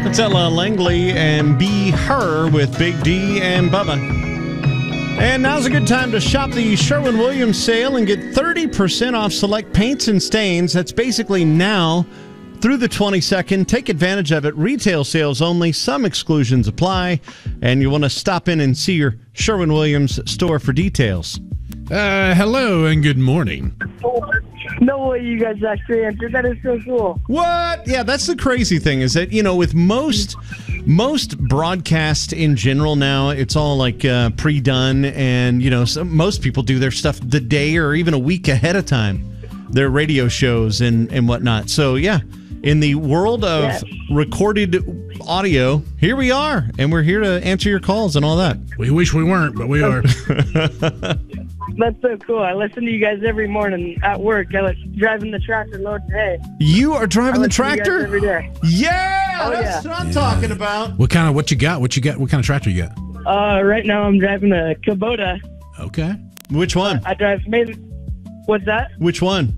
It's Ella Langley and Be Her with Big D and Bubba. And now's a good time to shop the Sherwin-Williams sale and get 30% off select paints and stains. That's basically now through the 22nd. Take advantage of it. Retail sales only. Some exclusions apply. And you want to stop in and see your Sherwin-Williams store for details. Hello and good morning. No way you guys actually answered. That is so cool. What? Yeah, that's the crazy thing is that, with most broadcasts in general now, it's all like pre-done. And, most people do their stuff the day or even a week ahead of time, their radio shows and whatnot. So, yeah, in the world of recorded audio, here we are. And we're here to answer your calls and all that. We wish we weren't, but we are. That's so cool. I listen to you guys every morning at work. I was driving the tractor loading hay. You are driving the tractor? Every day. Yeah, that's what I'm talking about. What kind of tractor you got? Right now I'm driving a Kubota. Okay. Which one? I drive maybe. What's that? Which one?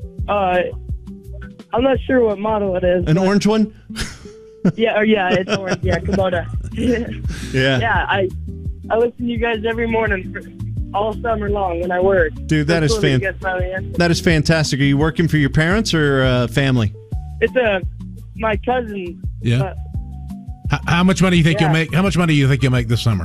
I'm not sure what model it is. An orange one? Yeah, it's orange. Yeah, Kubota. Yeah. Yeah, I listen to you guys every morning all summer long when I work. Dude, that is fantastic. That is fantastic. Are you working for your parents or family? It's my cousin. Yeah. How much money do you think you'll make? How much money do you think you'll make this summer?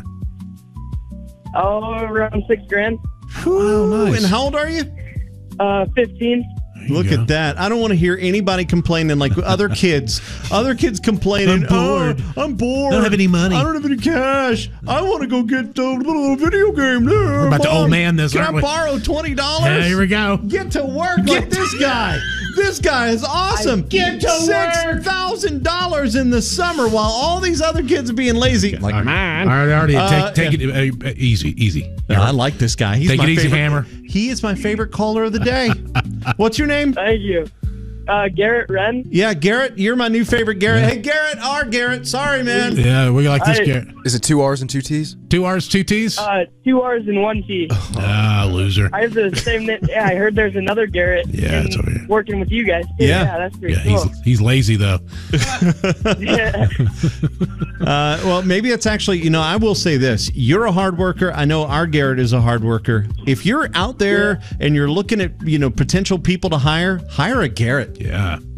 Around $6,000. Oh, nice. And how old are you? 15. Look at that. I don't want to hear anybody complaining like other kids. Other kids complaining, I'm bored. I'm bored. I don't have any money. I don't have any cash. I want to go get a little video game there. We're about to old man this, aren't we? Can I borrow $20? Yeah, here we go. Get to work like this guy. This guy is awesome. Get to work. $6,000 in the summer while all these other kids are being lazy. Like mine. All right, take it easy. Yeah, I like this guy. He's take my it easy, favorite. Hammer. He is my favorite caller of the day. What's your name? Thank you. Garrett Wren. Yeah, Garrett, you're my new favorite, Garrett. Yeah. Hey, Garrett. Sorry, man. Yeah, we like this, Garrett. Is it 2 R's and 2 T's? 2 R's, 2 T's? 2 R's and 1 T. Loser. I have the same name. Yeah, I heard there's another Garrett. Yeah, it's over here. Working with you guys. Yeah, that's pretty cool. He's lazy, though. Yeah. Well, maybe it's actually, I will say this. You're a hard worker. I know our Garrett is a hard worker. If you're out there and you're looking at, potential people to hire a Garrett. Yeah.